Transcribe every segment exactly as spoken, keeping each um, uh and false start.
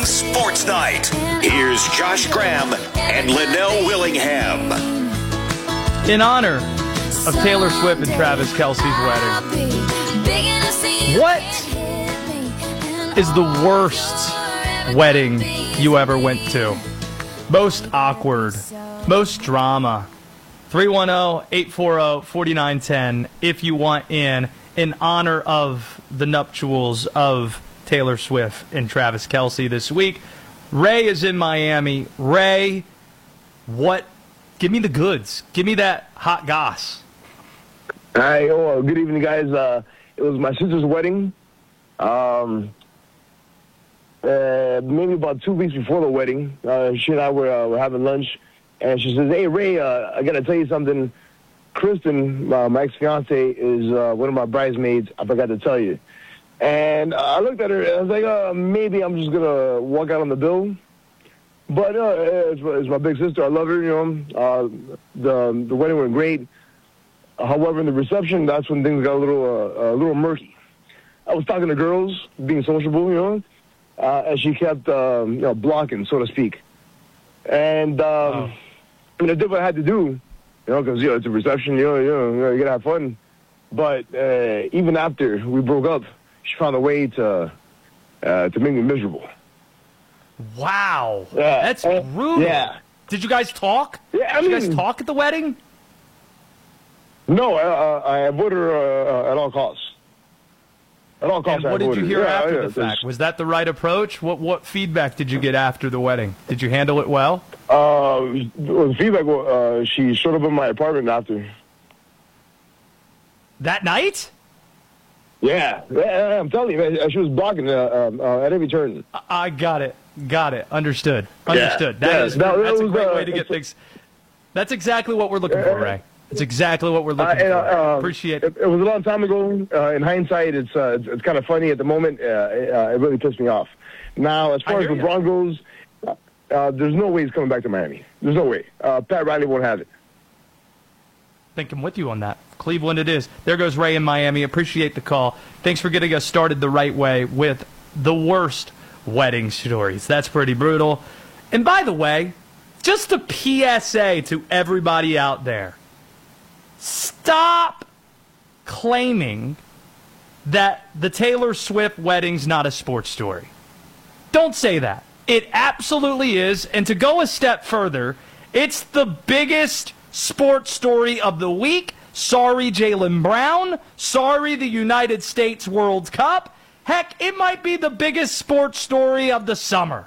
Sports Night. Here's Josh Graham and Linnell Willingham. In honor of Taylor Swift and Travis Kelce's wedding, what is the worst wedding you ever went to? Most awkward, most drama. three one zero, eight four zero, four nine one zero if you want in, in honor of the nuptials of Taylor Swift and Travis Kelce this week. Ray is in Miami. Ray, what? Give me the goods. Give me that hot goss. Hi, oh, good evening, guys. Uh, it was my sister's wedding. Um, uh, maybe about two weeks before the wedding, uh, she and I were, uh, were having lunch, and she says, "Hey, Ray, uh, I got to tell you something. Kristen, uh, my ex-fiance, is uh, one of my bridesmaids. I forgot to tell you." And I looked at her, and I was like, uh, maybe I'm just going to walk out on the bill. But uh, it's, it's my big sister. I love her, you know. Uh, the, the wedding went great. However, in the reception, that's when things got a little uh, a little murky. I was talking to girls, being sociable, you know, uh, and she kept, um, you know, blocking, so to speak. And, um, oh. I mean, I did what I had to do, you know, because, you know, it's a reception, you know, you know, you got to have fun. But uh, even after we broke up, she found a way to uh, to make me miserable. Wow. Yeah. That's brutal. Yeah. Did you guys talk? Yeah, I Did mean, you guys talk at the wedding? No, I, I avoided her uh, at all costs. At all costs, And what I did you hear her. after yeah, the yeah, fact? Was that the right approach? What what feedback did you get after the wedding? Did you handle it well? Uh, the feedback, uh, she showed up in my apartment after. That night? Yeah, yeah, I'm telling you, man, she was blocking uh, uh, at every turn. I got it. Got it. Understood. Understood. Yeah, That yeah. is, No, that's that a was, great uh, way to get it's- things. That's exactly what we're looking for, Ray. It's exactly what we're looking Uh, and, uh, for. uh, Appreciate it. it. It was a long time ago. Uh, in hindsight, it's uh, it's, it's kind of funny at the moment. Uh, it, uh, it really pissed me off. Now, as far I as hear the ya. Broncos, uh, uh, there's no way he's coming back to Miami. There's no way. Uh, Pat Riley won't have it. think I'm with you on that. Cleveland it is. There goes Ray in Miami. Appreciate the call. Thanks for getting us started the right way with the worst wedding stories. That's pretty brutal. And by the way, just a P S A to everybody out there. Stop claiming that the Taylor Swift wedding's not a sports story. Don't say that. It absolutely is. And to go a step further, it's the biggest sports story of the week. Sorry, Jaylen Brown. Sorry, the United States World Cup. Heck, it might be the biggest sports story of the summer.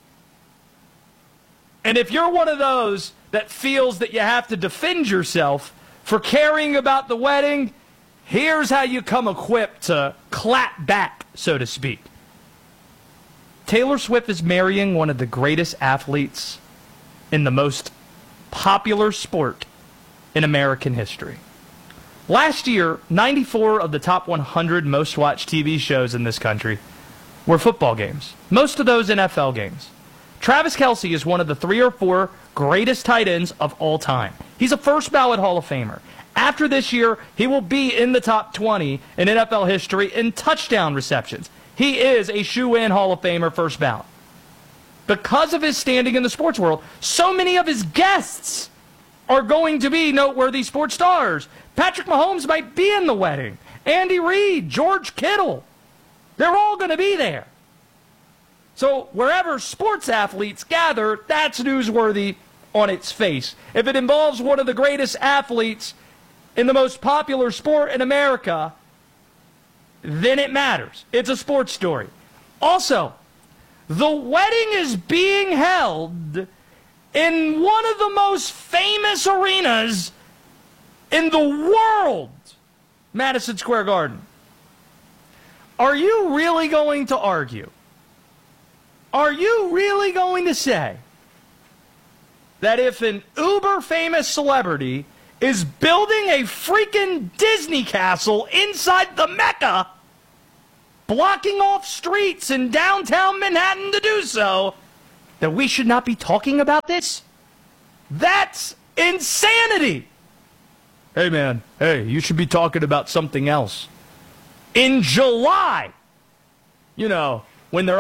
And if you're one of those that feels that you have to defend yourself for caring about the wedding, here's how you come equipped to clap back, so to speak. Taylor Swift is marrying one of the greatest athletes in the most popular sport in American history. Last year, ninety-four of the top one hundred most watched T V shows in this country were football games. Most of those N F L games. Travis Kelce is one of the three or four greatest tight ends of all time. He's a first ballot Hall of Famer. After this year, he will be in the top twenty in N F L history in touchdown receptions. He is a shoe-in Hall of Famer first ballot. Because of his standing in the sports world, so many of his guests are going to be noteworthy sports stars. Patrick Mahomes might be in the wedding. Andy Reid, George Kittle. They're all going to be there. So wherever sports athletes gather, that's newsworthy on its face. If it involves one of the greatest athletes in the most popular sport in America, then it matters. It's a sports story. Also, the wedding is being held in one of the most famous arenas in the world, Madison Square Garden. Are you really going to argue? Are you really going to say that if an uber-famous celebrity is building a freaking Disney castle inside the Mecca, blocking off streets in downtown Manhattan to do so, that we should not be talking about this? That's insanity. Hey, man, hey, you should be talking about something else. In July, you know, when there aren't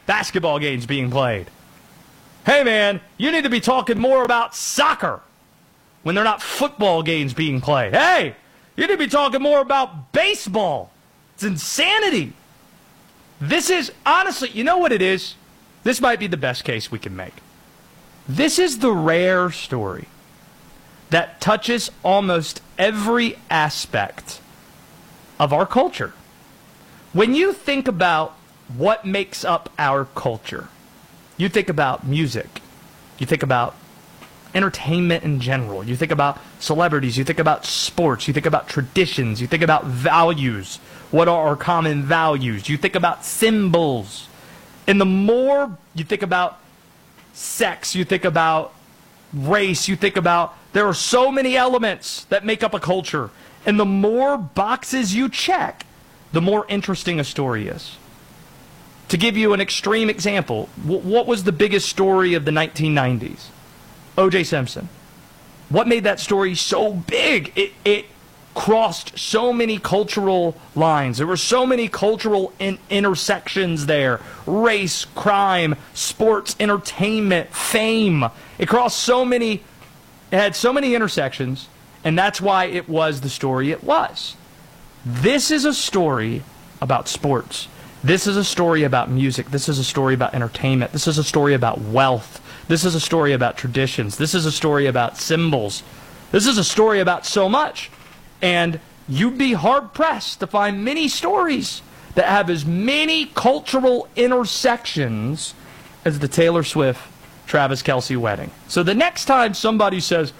basketball games being played. Hey, man, you need to be talking more about soccer when they're not football games being played. Hey, you need to be talking more about baseball. It's insanity. This is, honestly, you know what it is? This might be the best case we can make. This is the rare story that touches almost every aspect of our culture. When you think about what makes up our culture, you think about music, you think about entertainment in general, you think about celebrities, you think about sports, you think about traditions, you think about values. What are our common values? You think about symbols. And the more you think about sex, you think about race, you think about, there are so many elements that make up a culture. And the more boxes you check, the more interesting a story is. To give you an extreme example, what was the biggest story of the nineteen nineties? O J Simpson. What made that story so big? It, it crossed so many cultural lines. There were so many cultural in intersections there. Race, crime, sports, entertainment, fame. It crossed so many, it had so many intersections, and that's why it was the story it was. This is a story about sports. This is a story about music. This is a story about entertainment. This is a story about wealth. This is a story about traditions. This is a story about symbols. This is a story about so much. And you'd be hard-pressed to find many stories that have as many cultural intersections as the Taylor Swift-Travis Kelce wedding. So the next time somebody says,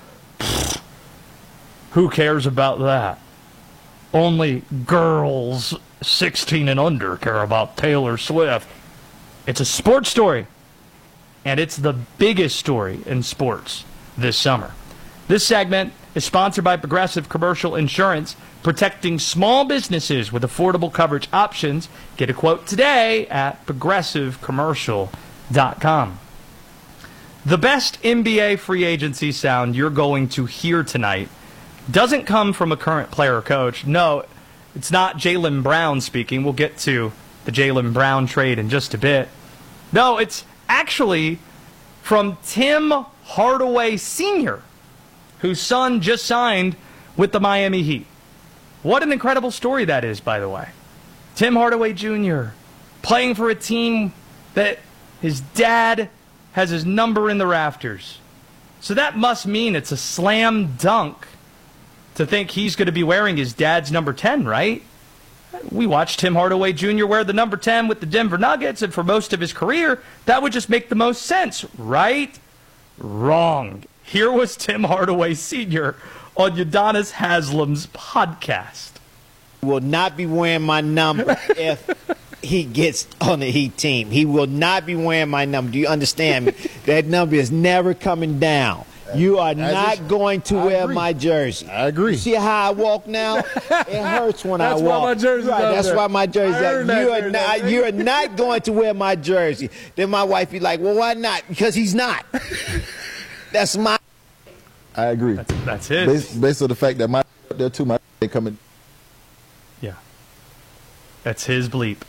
who cares about that? Only girls sixteen and under care about Taylor Swift. It's a sports story. And it's the biggest story in sports this summer. This segment is sponsored by Progressive Commercial Insurance, protecting small businesses with affordable coverage options. Get a quote today at progressive commercial dot com. The best N B A free agency sound you're going to hear tonight doesn't come from a current player or coach. No, it's not Jaylen Brown speaking. We'll get to the Jaylen Brown trade in just a bit. No, it's actually from Tim Hardaway Senior, whose son just signed with the Miami Heat. What an incredible story that is, by the way. Tim Hardaway Junior playing for a team that his dad has his number in the rafters. So that must mean it's a slam dunk to think he's going to be wearing his dad's number ten, right? We watched Tim Hardaway Junior wear the number ten with the Denver Nuggets, and for most of his career, that would just make the most sense, right? Wrong. Here was Tim Hardaway Senior on Udonis Haslam's podcast. Will not be wearing my number if he gets on the Heat team. He will not be wearing my number. Do you understand me? That number is never coming down. You are not going to I wear agree. my jersey. I agree. You see how I walk now? It hurts when I That's walk. why my jersey's right, up That's there. why my jersey's I heard up. that, You are heard not. that. You are not going to wear my jersey. Then my wife be like, "Well, why not?" Because he's not. That's my. I agree. That's, that's his. Based, based on the fact that my up there too, my they coming. Yeah. That's his bleep.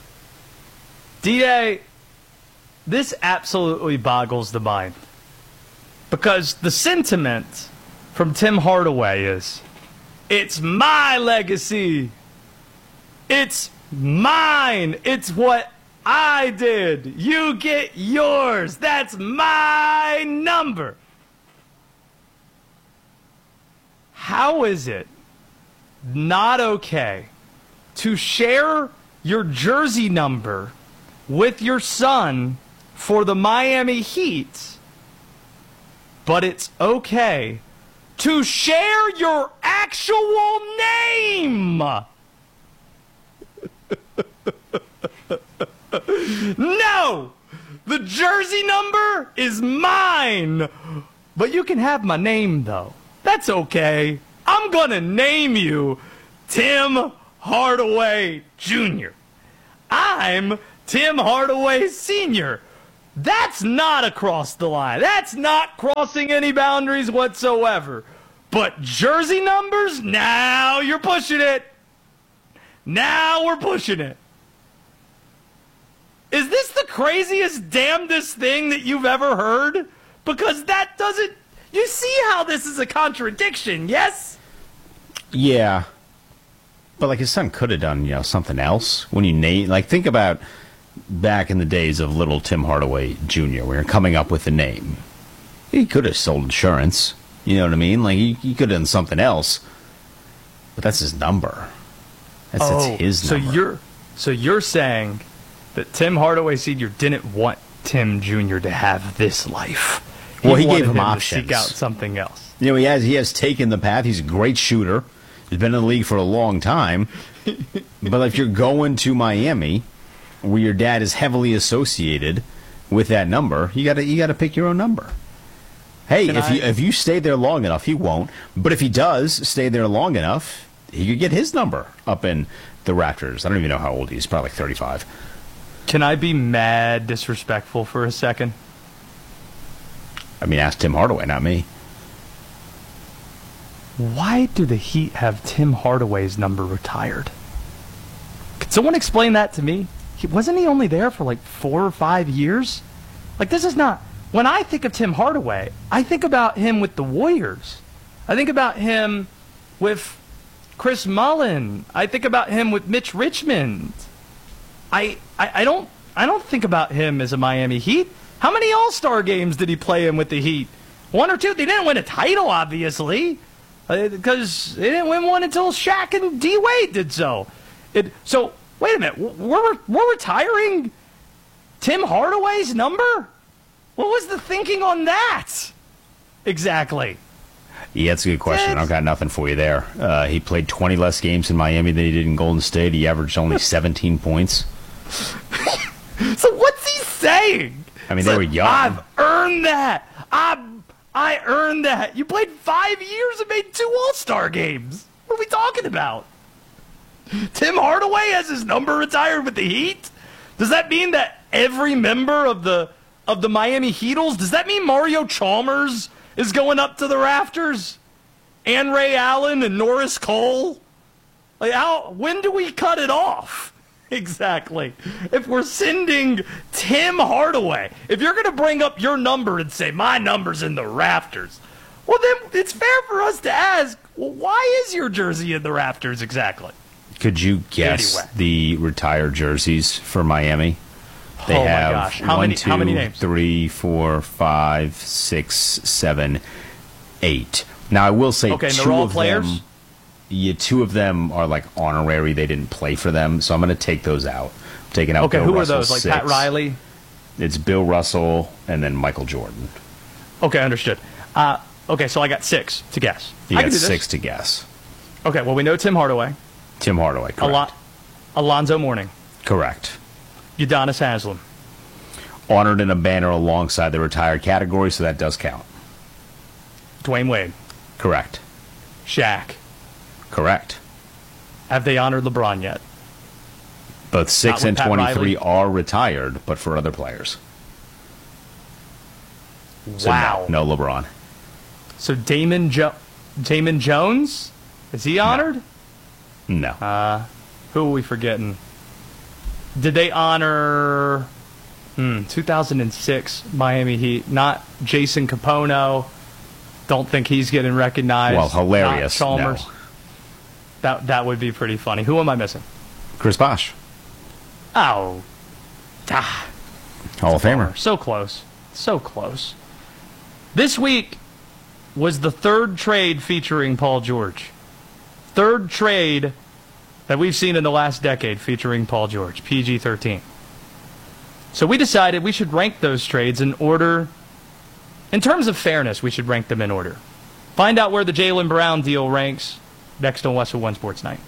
D-Day, this absolutely boggles the mind. Because the sentiment from Tim Hardaway is, it's my legacy. It's mine. It's what I did. You get yours. That's my number. How is it not okay to share your jersey number with your son for the Miami Heat, but it's okay to share your actual name? No! The jersey number is mine! But you can have my name, though. That's okay. I'm gonna name you Tim Hardaway Junior I'm Tim Hardaway Senior That's not across the line. That's not crossing any boundaries whatsoever. But jersey numbers? Now you're pushing it. Now we're pushing it. is this the craziest, damnedest thing that you've ever heard? Because that doesn't... You see how this is a contradiction, yes? Yeah. But, like, his son could have done, you know, something else. When you name... Like, think about back in the days of little Tim Hardaway Junior, where you're coming up with a name. He could have sold insurance. You know what I mean? Like, he, he could have done something else. But that's his number. That's, oh, that's his so number. you're so you're saying that Tim Hardaway Senior didn't want Tim Junior to have this life. He well, he wanted gave him, him options. To seek out something else. You know, he has he has taken the path. He's a great shooter. He's been in the league for a long time. But if you're going to Miami, where your dad is heavily associated with that number, you got to you got to pick your own number. Hey, Can if I- you if you stay there long enough, he won't. But if he does stay there long enough, he could get his number up in the Raptors. I don't even know how old he is. Probably like thirty-five. Can I be mad disrespectful for a second? I mean, ask Tim Hardaway, not me. Why do the Heat have Tim Hardaway's number retired? Could someone explain that to me? He, wasn't he only there for like four or five years? Like, this is not... When I think of Tim Hardaway, I think about him with the Warriors. I think about him with Chris Mullin. I think about him with Mitch Richmond. I, I, I don't I don't think about him as a Miami Heat. How many All-Star games did he play in with the Heat? One or two? They didn't win a title, obviously, because they didn't win one until Shaq and D. Wade did so. It, so, wait a minute. We're, we're retiring Tim Hardaway's number? What was the thinking on that? Exactly. Yeah, that's a good question. I've got nothing for you there. Uh, he played twenty less games in Miami than he did in Golden State. He averaged only seventeen points. So what's he saying? I mean, It's they like, were young. I've earned that. I I earned that. You played five years and made two All-Star games. What are we talking about? Tim Hardaway has his number retired with the Heat? Does that mean that every member of the of the Miami Heatles, does that mean Mario Chalmers is going up to the rafters? And Ray Allen and Norris Cole? Like, how? When do we cut it off? Exactly. If we're sending Tim Hardaway, if you're going to bring up your number and say, my number's in the rafters, well, then it's fair for us to ask, well, why is your jersey in the rafters exactly? Could you guess Anyway. the retired jerseys for Miami? They Oh, my have gosh. How one, many- two, how many names? three, four, five, six, seven, eight. Now, I will say Okay, and two they're all of players? them. Yeah, two of them are like honorary. They didn't play for them, so I'm going to take those out. I'm taking out. Okay, Bill who Russell, are those? Like Pat six. Riley? It's Bill Russell and then Michael Jordan. Okay, understood. Uh, okay, so I got six to guess. You I got can do this. six to guess. Okay, well, we know Tim Hardaway, Tim Hardaway, correct? Alon- Alonzo Mourning, Correct. Udonis Haslem, Honored in a banner alongside the retired category, so that does count. Dwayne Wade, Correct. Shaq. Correct. Have they honored LeBron yet? Both six with and Pat twenty-three Riley? are retired, but for other players. So Wow. No, no LeBron. So Damon jo- Damon Jones, is he honored? No. Uh, who are we forgetting? Did they honor hmm, two thousand six Miami Heat? Not Jason Capono. Don't think he's getting recognized. Well, hilarious, Not Chalmers. no. That that would be pretty funny. Who am I missing? Chris Bosh, Oh, ah, Hall of Famer. so close, so close. This week was the third trade featuring Paul George. Third trade that we've seen in the last decade featuring Paul George, P G thirteen. So we decided we should rank those trades in order. In terms of fairness, we should rank them in order. Find out where the Jaylen Brown deal ranks next on Westwood One Sports Night.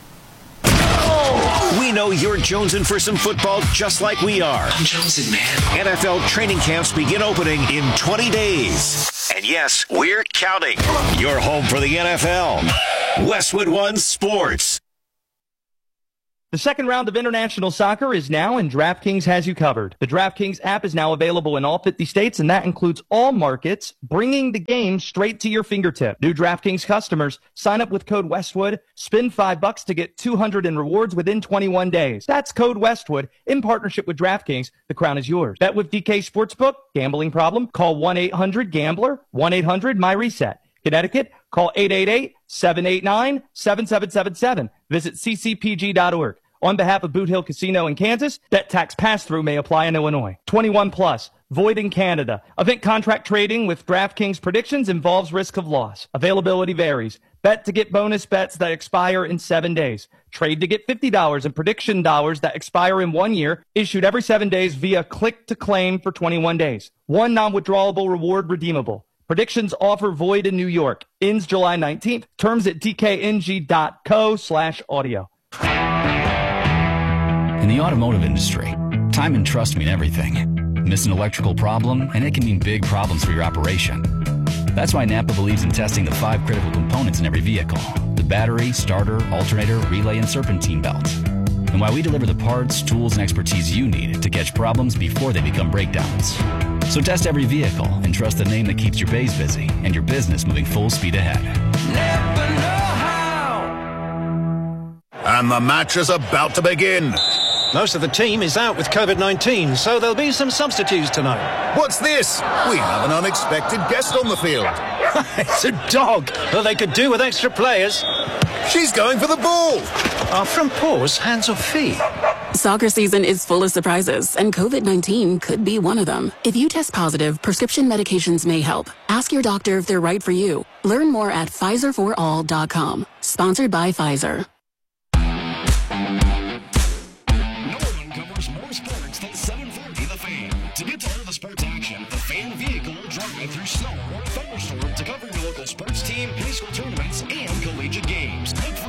We know you're jonesing for some football just like we are. I'm jonesing, man. N F L training camps begin opening in twenty days. And yes, we're counting. Your home for the N F L. Westwood One Sports. The second round of international soccer is now, and DraftKings has you covered. The DraftKings app is now available in all fifty states, and that includes all markets, bringing the game straight to your fingertip. New DraftKings customers, sign up with code Westwood, spend five bucks to get two hundred in rewards within twenty-one days. That's code Westwood in partnership with DraftKings. The crown is yours. Bet with D K Sportsbook. Gambling problem? Call one eight hundred gambler, one eight hundred my reset. Connecticut, call eight eight eight, seven eight nine, seven seven seven seven. Visit c c p g dot org. On behalf of Boot Hill Casino in Kansas, bet tax pass-through may apply in Illinois. twenty-one plus, void in Canada. Event contract trading with DraftKings predictions involves risk of loss. Availability varies. Bet to get bonus bets that expire in seven days. Trade to get fifty dollars in prediction dollars that expire in one year. Issued every seven days via click to claim for twenty-one days. One non-withdrawable reward redeemable. Predictions offer void in New York. Ends July nineteenth. Terms at d k n g dot co slash audio. In the automotive industry, time and trust mean everything. Miss an electrical problem, and it can mean big problems for your operation. That's why Napa believes in testing the five critical components in every vehicle: the battery, starter, alternator, relay, and serpentine belt. And why we deliver the parts, tools, and expertise you need to catch problems before they become breakdowns. So test every vehicle and trust the name that keeps your bays busy and your business moving full speed ahead. Napa know-how. And the match is about to begin. Most of the team is out with COVID nineteen, so there'll be some substitutes tonight. What's this? We have an unexpected guest on the field. It's a dog. Well, they could do with extra players. She's going for the ball. Are from paws, hands or feet? Soccer season is full of surprises, and COVID nineteen could be one of them. If you test positive, prescription medications may help. Ask your doctor if they're right for you. Learn more at Pfizer for all dot com. Sponsored by Pfizer. To get to all the sports action, the Fan Vehicle will drive through snow or thunderstorm to cover your local sports team, high school tournaments, and collegiate games. Look for